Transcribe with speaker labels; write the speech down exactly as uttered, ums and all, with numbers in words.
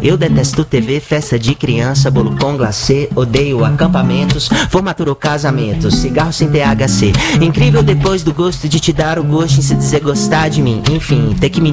Speaker 1: Eu detesto T V, festa de criança, bolo com glacê. Odeio acampamentos, formatura ou casamentos, cigarro sem T H C. Incrível depois do gosto de te dar o gosto em se dizer gostar de mim. Enfim, ter que me